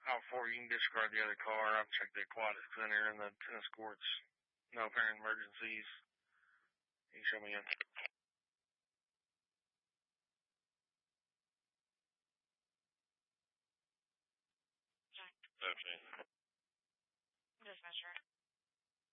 how far you can discard the other car. I've checked the aquatic center and the tennis courts. No apparent emergencies. You can show me in. 15. Dispatcher.